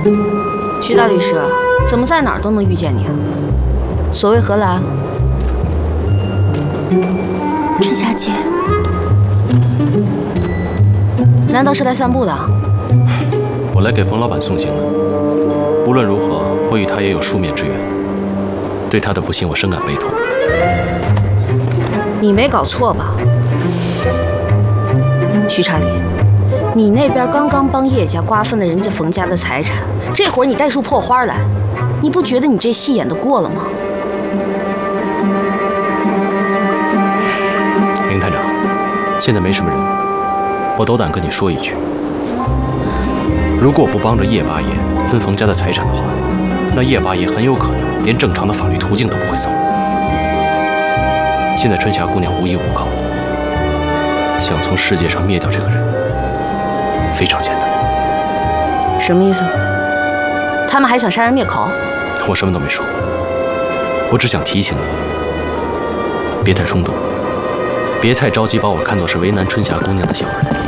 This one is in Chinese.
徐大律师，怎么在哪儿都能遇见你啊？所谓何来？ 春霞姐， 难道是来散步的？ 我来给冯老板送行的。无论如何，我与他也有数面之缘，对他的不幸我深感悲痛。 你没搞错吧？徐查理，你那边刚刚帮叶家瓜分了人家冯家的财产，这会儿你带束破花来，你不觉得你这戏演得过了吗？ 林探长，现在没什么人，我斗胆跟你说一句：如果我不帮着叶八爷分冯家的财产的话，那叶八爷很有可能连正常的法律途径都不会走。现在春霞姑娘无依无靠，想从世界上灭掉这个人，非常简单。 什么意思？他们还想杀人灭口？ 我什么都没说，我只想提醒你，别太冲动，别太着急把我看作是为难春霞姑娘的小人。